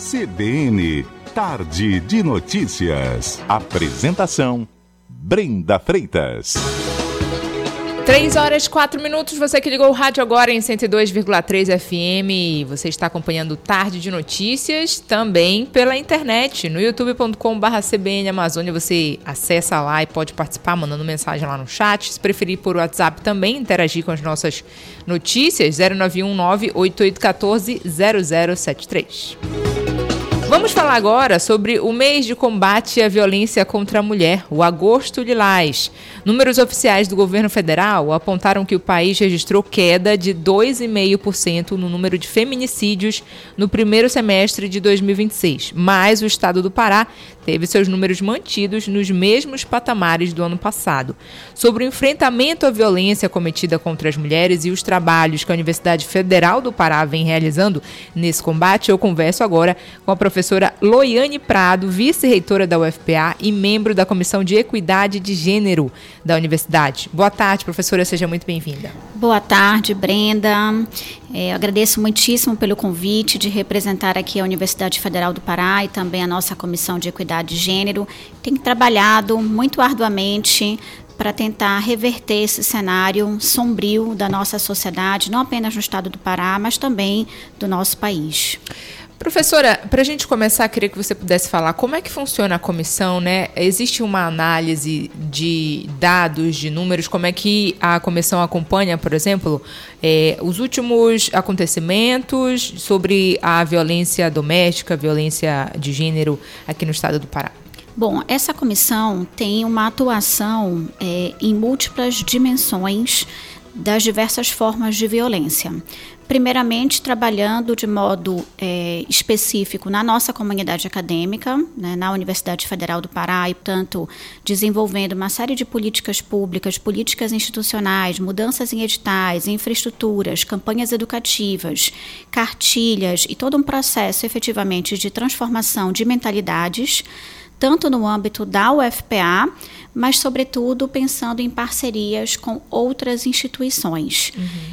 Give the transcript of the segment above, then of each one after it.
CBN, Tarde de Notícias. Apresentação, Brenda Freitas. 3h04, você que ligou o rádio agora em 102,3 FM, você está acompanhando Tarde de Notícias também pela internet, no youtube.com/CBN Amazônia, você acessa lá e pode participar mandando mensagem lá no chat, se preferir por WhatsApp também, interagir com as nossas notícias, 0919-8814-0073. Vamos falar agora sobre o mês de combate à violência contra a mulher, o Agosto Lilás. Números oficiais do governo federal apontaram que o país registrou queda de 2,5% no número de feminicídios no primeiro semestre de 2026, mas o estado do Pará teve seus números mantidos nos mesmos patamares do ano passado. Sobre o enfrentamento à violência cometida contra as mulheres e os trabalhos que a Universidade Federal do Pará vem realizando nesse combate, eu converso agora com a professora Loiane Prado, vice-reitora da UFPA e membro da Comissão de Equidade de Gênero da Universidade. Boa tarde, professora, seja muito bem-vinda. Boa tarde, Brenda. Agradeço muitíssimo pelo convite de representar aqui a Universidade Federal do Pará e também a nossa Comissão de Equidade de Gênero. Tem trabalhado muito arduamente para tentar reverter esse cenário sombrio da nossa sociedade, não apenas no estado do Pará, mas também do nosso país. Professora, para a gente começar, queria que você pudesse falar como é que funciona a comissão, né? Existe uma análise de dados, de números, como é que a comissão acompanha, por exemplo, os últimos acontecimentos sobre a violência doméstica, violência de gênero aqui no estado do Pará? Bom, essa comissão tem uma atuação em múltiplas dimensões das diversas formas de violência. Primeiramente, trabalhando de modo específico na nossa comunidade acadêmica, né, na Universidade Federal do Pará, e, portanto, desenvolvendo uma série de políticas públicas, políticas institucionais, mudanças em editais, infraestruturas, campanhas educativas, cartilhas e todo um processo, efetivamente, de transformação de mentalidades, tanto no âmbito da UFPA, mas, sobretudo, pensando em parcerias com outras instituições.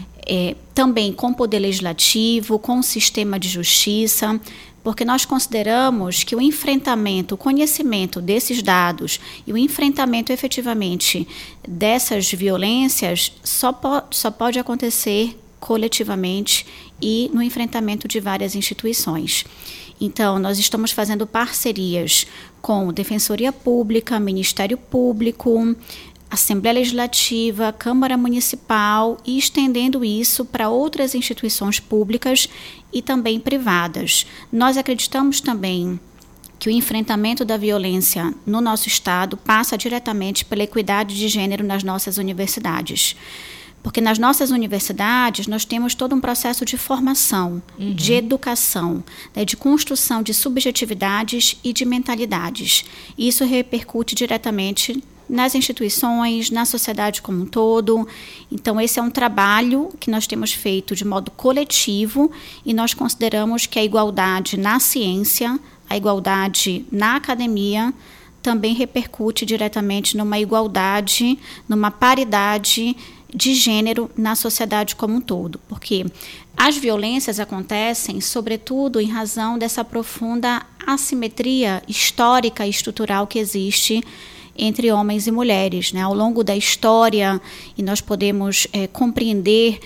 Também com o Poder Legislativo, com o sistema de justiça, porque nós consideramos que o enfrentamento, o conhecimento desses dados e o enfrentamento, efetivamente, dessas violências só pode acontecer coletivamente e no enfrentamento de várias instituições. Então, nós estamos fazendo parcerias com Defensoria Pública, Ministério Público, Assembleia Legislativa, Câmara Municipal e estendendo isso para outras instituições públicas e também privadas. Nós acreditamos também que o enfrentamento da violência no nosso estado passa diretamente pela equidade de gênero nas nossas universidades. Porque nas nossas universidades nós temos todo um processo de formação, de educação, né, de construção de subjetividades e de mentalidades. E isso repercute diretamente nas instituições, na sociedade como um todo. Então, esse é um trabalho que nós temos feito de modo coletivo e nós consideramos que a igualdade na ciência, a igualdade na academia, também repercute diretamente numa igualdade, numa paridade de gênero na sociedade como um todo, porque as violências acontecem, sobretudo, em razão dessa profunda assimetria histórica e estrutural que existe entre homens e mulheres, né? Ao longo da história, e nós podemos compreender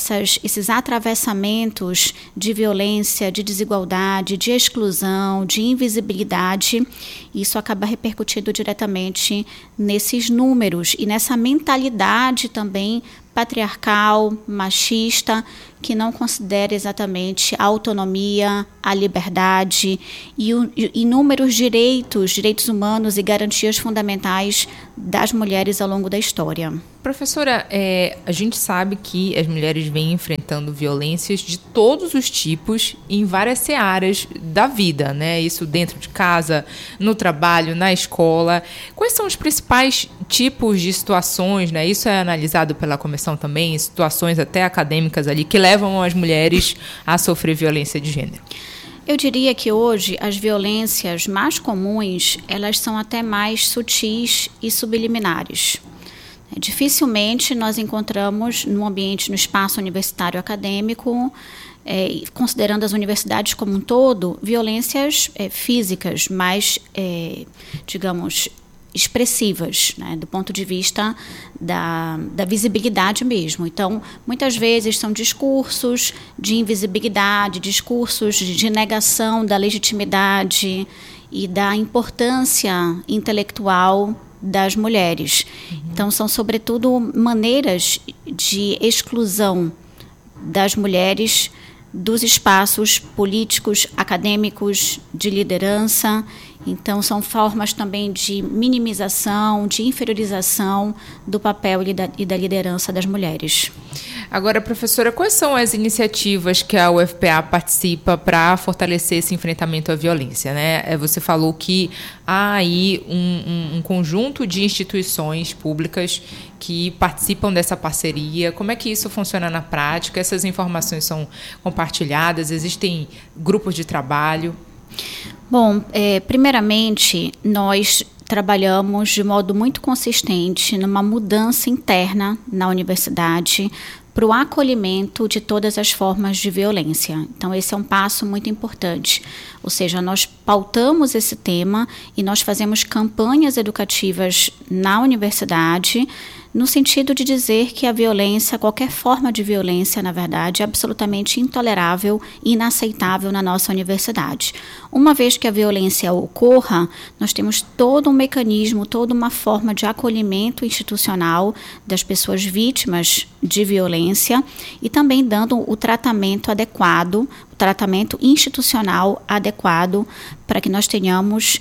esses atravessamentos de violência, de desigualdade, de exclusão, de invisibilidade, isso acaba repercutindo diretamente nesses números e nessa mentalidade também patriarcal, machista, que não considera exatamente a autonomia, a liberdade e inúmeros direitos humanos e garantias fundamentais das mulheres ao longo da história. Professora, a gente sabe que as mulheres vêm enfrentando violências de todos os tipos em várias searas da vida, né? Isso dentro de casa, no trabalho, na escola. Quais são os principais tipos de situações, né? Isso é analisado pela comissão também, situações até acadêmicas ali, que levam as mulheres a sofrer violência de gênero. Eu diria que hoje as violências mais comuns, elas são até mais sutis e subliminares. Dificilmente nós encontramos no ambiente, no espaço universitário acadêmico, considerando as universidades como um todo, violências físicas mais, digamos, expressivas, né, do ponto de vista da visibilidade mesmo. Então, muitas vezes são discursos de invisibilidade, discursos de negação da legitimidade e da importância intelectual das mulheres. Então, são, sobretudo, maneiras de exclusão das mulheres dos espaços políticos, acadêmicos, de liderança. Então, são formas também de minimização, de inferiorização do papel e da liderança das mulheres. Agora, professora, quais são as iniciativas que a UFPA participa para fortalecer esse enfrentamento à violência, né? Você falou que há aí um conjunto de instituições públicas que participam dessa parceria. Como é que isso funciona na prática? Essas informações são compartilhadas? Existem grupos de trabalho? Bom, primeiramente, nós trabalhamos de modo muito consistente numa mudança interna na universidade para o acolhimento de todas as formas de violência. Então, esse é um passo muito importante. Ou seja, nós pautamos esse tema e nós fazemos campanhas educativas na universidade, no sentido de dizer que a violência, qualquer forma de violência, na verdade, é absolutamente intolerável e inaceitável na nossa universidade. Uma vez que a violência ocorra, nós temos todo um mecanismo, toda uma forma de acolhimento institucional das pessoas vítimas de violência e também dando o tratamento adequado, o tratamento institucional adequado para que nós tenhamos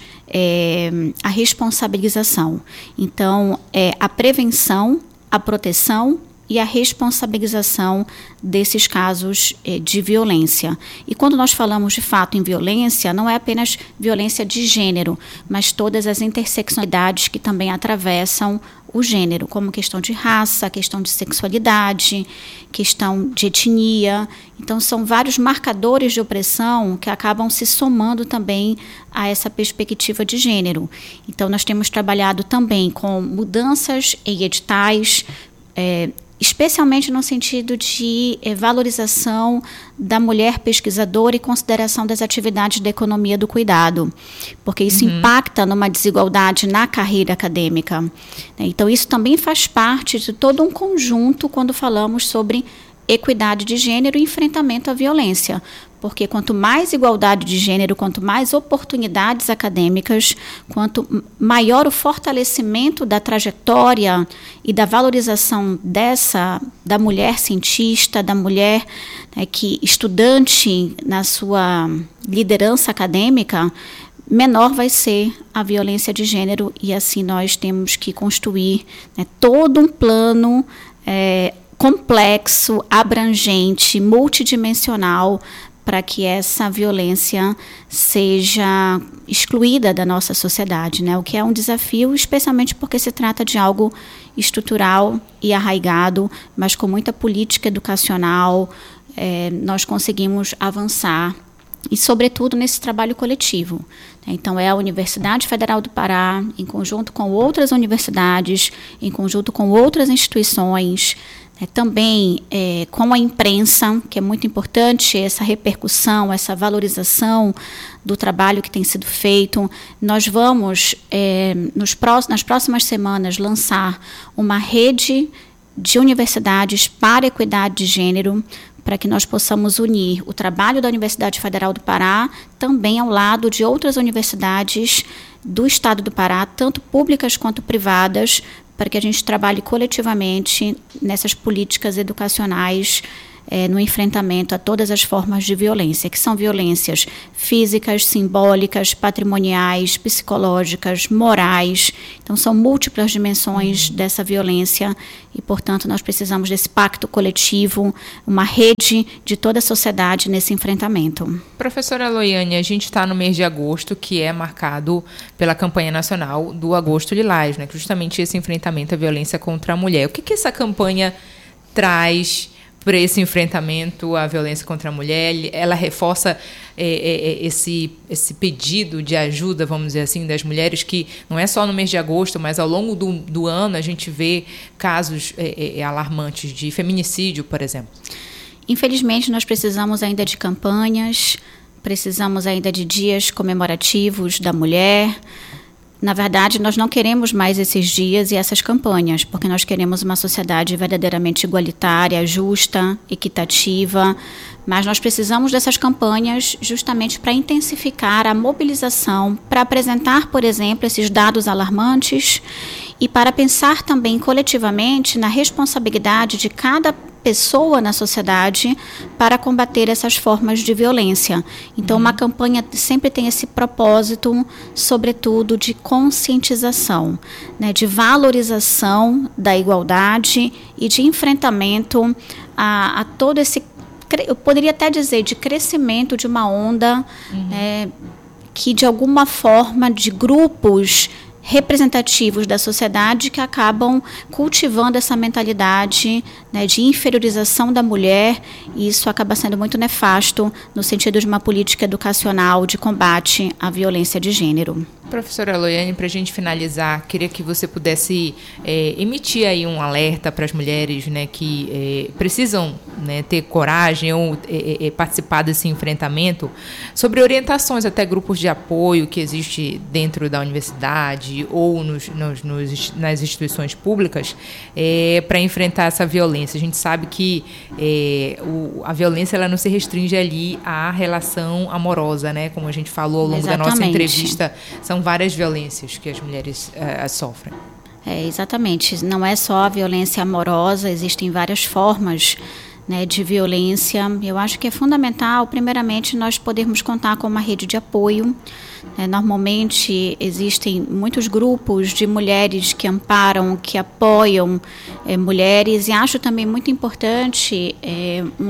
a responsabilização. Então, a prevenção, a proteção e a responsabilização desses casos de violência. E quando nós falamos de fato em violência, não é apenas violência de gênero, mas todas as interseccionalidades que também atravessam o gênero, como questão de raça, questão de sexualidade, questão de etnia. Então, são vários marcadores de opressão que acabam se somando também a essa perspectiva de gênero. Então, nós temos trabalhado também com mudanças em editais, especialmente no sentido de valorização da mulher pesquisadora e consideração das atividades da economia do cuidado, porque isso impacta numa desigualdade na carreira acadêmica. Então, isso também faz parte de todo um conjunto quando falamos sobre equidade de gênero e enfrentamento à violência, porque quanto mais igualdade de gênero, quanto mais oportunidades acadêmicas, quanto maior o fortalecimento da trajetória e da valorização da mulher cientista, da mulher que estudante na sua liderança acadêmica, menor vai ser a violência de gênero, e assim nós temos que construir todo um plano complexo, abrangente, multidimensional, para que essa violência seja excluída da nossa sociedade, né? O que é um desafio, especialmente porque se trata de algo estrutural e arraigado, mas com muita política educacional, nós conseguimos avançar, e sobretudo nesse trabalho coletivo. Então, é a Universidade Federal do Pará, em conjunto com outras universidades, em conjunto com outras instituições, também com a imprensa, que é muito importante essa repercussão, essa valorização do trabalho que tem sido feito. Nós vamos, nas próximas semanas, lançar uma rede de universidades para a equidade de gênero, para que nós possamos unir o trabalho da Universidade Federal do Pará também ao lado de outras universidades do Estado do Pará, tanto públicas quanto privadas, para que a gente trabalhe coletivamente nessas políticas educacionais no enfrentamento a todas as formas de violência, que são violências físicas, simbólicas, patrimoniais, psicológicas, morais. Então, são múltiplas dimensões dessa violência e, portanto, nós precisamos desse pacto coletivo, uma rede de toda a sociedade nesse enfrentamento. Professora Loiane, a gente está no mês de agosto, que é marcado pela campanha nacional do Agosto Lilás, né? Justamente esse enfrentamento à violência contra a mulher. O que essa campanha traz para esse enfrentamento à violência contra a mulher? Ela reforça esse pedido de ajuda, vamos dizer assim, das mulheres, que não é só no mês de agosto, mas ao longo do ano a gente vê casos alarmantes de feminicídio, por exemplo. Infelizmente, nós precisamos ainda de campanhas, precisamos ainda de dias comemorativos da mulher. Na verdade, nós não queremos mais esses dias e essas campanhas, porque nós queremos uma sociedade verdadeiramente igualitária, justa, equitativa, mas nós precisamos dessas campanhas justamente para intensificar a mobilização, para apresentar, por exemplo, esses dados alarmantes e para pensar também coletivamente na responsabilidade de cada pessoa na sociedade para combater essas formas de violência. Então, uma campanha sempre tem esse propósito, sobretudo, de conscientização, né, de valorização da igualdade e de enfrentamento a todo esse, eu poderia até dizer, de crescimento de uma onda que, de alguma forma, de grupos representativos da sociedade que acabam cultivando essa mentalidade, né, de inferiorização da mulher, e isso acaba sendo muito nefasto no sentido de uma política educacional de combate à violência de gênero. Professora Loiane, para a gente finalizar, queria que você pudesse emitir aí um alerta para as mulheres, né, que precisam, né, ter coragem ou participar desse enfrentamento, sobre orientações, até grupos de apoio que existe dentro da universidade ou nas instituições públicas, para enfrentar essa violência. A gente sabe que a violência ela não se restringe ali à relação amorosa, né? Como a gente falou ao longo da nossa entrevista, são várias violências que as mulheres sofrem. Exatamente. Não é só a violência amorosa, existem várias formas, né, de violência. Eu acho que é fundamental, primeiramente, nós podermos contar com uma rede de apoio. Normalmente existem muitos grupos de mulheres que amparam, que apoiam mulheres, e acho também muito importante um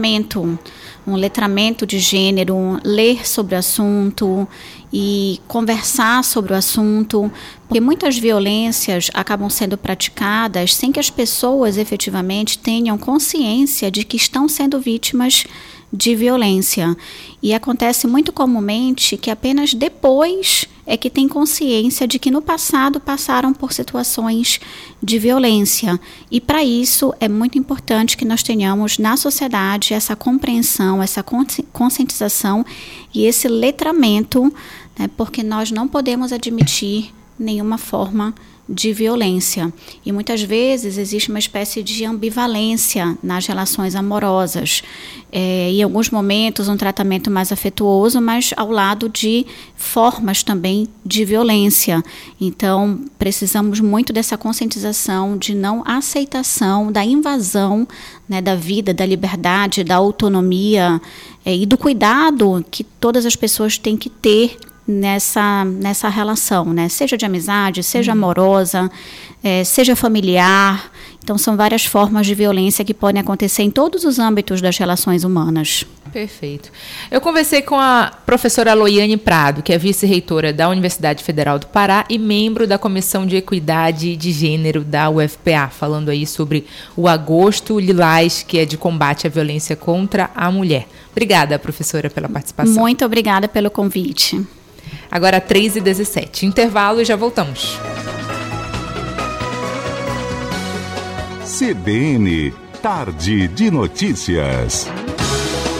letramento de gênero, ler sobre o assunto e conversar sobre o assunto, porque muitas violências acabam sendo praticadas sem que as pessoas efetivamente tenham consciência de que estão sendo vítimas de violência. E acontece muito comumente que apenas depois é que tem consciência de que no passado passaram por situações de violência. E para isso é muito importante que nós tenhamos na sociedade essa compreensão, essa conscientização e esse letramento, né, porque nós não podemos admitir nenhuma forma de violência. E muitas vezes existe uma espécie de ambivalência nas relações amorosas. Em alguns momentos um tratamento mais afetuoso, mas ao lado de formas também de violência. Então precisamos muito dessa conscientização de não aceitação da invasão, né, da vida, da liberdade, da autonomia e do cuidado que todas as pessoas têm que ter nessa relação, né? Seja de amizade, seja amorosa, seja familiar. Então, são várias formas de violência que podem acontecer em todos os âmbitos das relações humanas. Perfeito. Eu conversei com a professora Loiane Prado, que é vice-reitora da Universidade Federal do Pará e membro da Comissão de Equidade de Gênero da UFPA, falando aí sobre o Agosto Lilás, que é de combate à violência contra a mulher. Obrigada, professora, pela participação. Muito obrigada pelo convite. Agora 3h17. Intervalo e já voltamos. CBN, Tarde de Notícias.